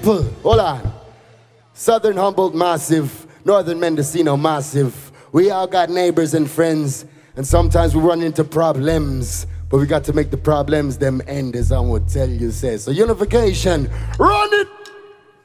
people, hold on. Southern Humboldt massive, Northern Mendocino massive. We all got neighbors and friends, and sometimes we run into problems, but we got to make the problems them end, as I would tell you, say. So unification, run it!